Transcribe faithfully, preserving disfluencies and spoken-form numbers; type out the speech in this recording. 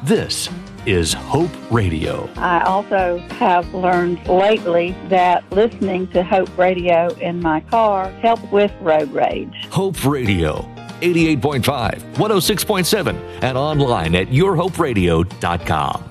This is Hope Radio. I also have learned lately that listening to Hope Radio in my car helps with road rage. Hope Radio, eighty-eight point five, one oh six point seven, and online at your hope radio dot com.